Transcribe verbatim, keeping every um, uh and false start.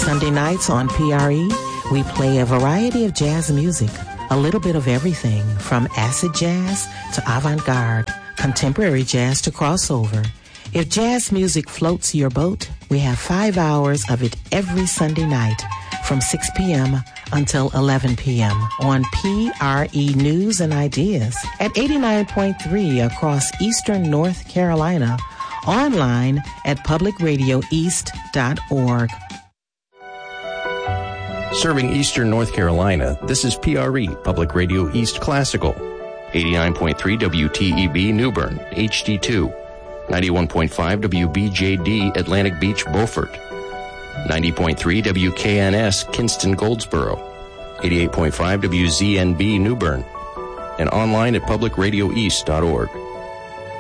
Sunday nights on P R E, we play a variety of jazz music, a little bit of everything from acid jazz to avant-garde, contemporary jazz to crossover. If jazz music floats your boat, we have five hours of it every Sunday night from six p.m. until eleven p.m. on P R E News and Ideas at eighty-nine point three across eastern North Carolina, online at public radio east dot org. Serving eastern North Carolina, this is P R E, Public Radio East Classical. eighty-nine point three W T E B New Bern, H D two. ninety-one point five W B J D Atlantic Beach, Beaufort. ninety point three W K N S Kinston, Goldsboro. eighty-eight point five W Z N B New Bern. And online at public radio east dot org.